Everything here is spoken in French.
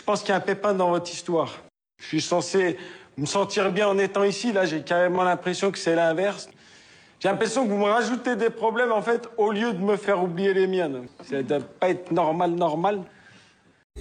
Je pense qu'il y a un pépin dans votre histoire. Je suis censé me sentir bien en étant ici. Là, j'ai carrément l'impression que c'est l'inverse. J'ai l'impression que vous me rajoutez des problèmes, en fait, au lieu de me faire oublier les miennes. Ça doit pas être normal.